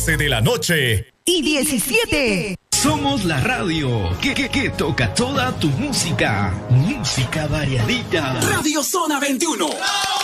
12 de la noche y 17. Somos la radio que toca toda tu música. Música variadita. Radio Zona 21.